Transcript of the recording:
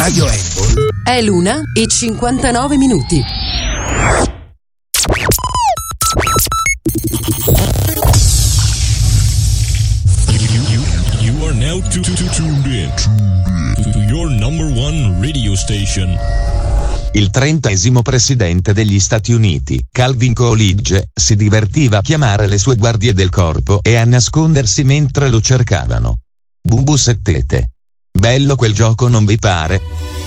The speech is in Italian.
Radio Apple. È l'1:59. You are now tuned in to your number one radio station. Il 30° presidente degli Stati Uniti, Calvin Coolidge, si divertiva a chiamare le sue guardie del corpo e a nascondersi mentre lo cercavano. Bubu settete. Bello quel gioco, non vi pare?